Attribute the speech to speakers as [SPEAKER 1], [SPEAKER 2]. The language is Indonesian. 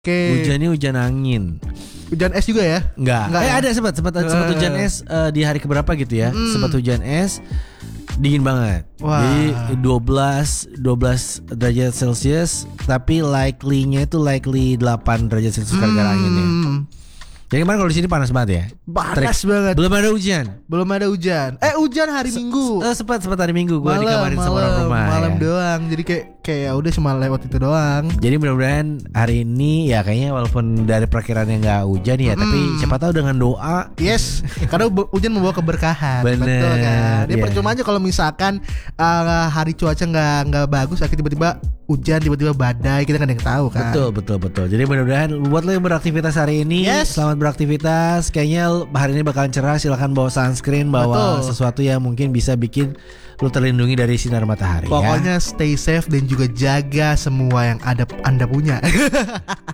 [SPEAKER 1] Hujannya hujan angin.
[SPEAKER 2] Hujan es juga ya?
[SPEAKER 1] Enggak.
[SPEAKER 2] Ya?
[SPEAKER 1] Ada sempat hujan es di hari keberapa gitu ya. Sempat hujan es. Dingin banget.
[SPEAKER 2] Wah.
[SPEAKER 1] Jadi 12 derajat Celcius, tapi likely-nya itu 8 derajat Celcius gara-gara anginnya. Jadi kemarin kalau di sini panas banget ya.
[SPEAKER 2] Panas banget.
[SPEAKER 1] Belum ada hujan.
[SPEAKER 2] Hujan hari Minggu.
[SPEAKER 1] Sempat hari Minggu gue dikabarin sama orang rumah.
[SPEAKER 2] Malam
[SPEAKER 1] ya.
[SPEAKER 2] doang. Jadi kayak ya udah cuma lewat itu doang.
[SPEAKER 1] Jadi mudah-mudahan hari ini ya kayaknya walaupun dari perkiraannya nggak hujan ya, tapi siapa tahu dengan doa.
[SPEAKER 2] Yes, karena hujan membawa keberkahan.
[SPEAKER 1] Bener,
[SPEAKER 2] betul kan? Dia
[SPEAKER 1] yeah.
[SPEAKER 2] percuma aja kalau misalkan hari cuaca nggak bagus, akhirnya tiba-tiba hujan, tiba-tiba badai, kita kan yang tahu kan.
[SPEAKER 1] Betul. Jadi mudah-mudahan buat lo yang beraktivitas hari ini, selamat beraktivitas. Kayaknya hari ini bakalan cerah. Silakan bawa sunscreen, bawa sesuatu yang mungkin bisa bikin lo terlindungi dari sinar matahari.
[SPEAKER 2] Pokoknya stay safe dan juga jaga semua yang Anda punya.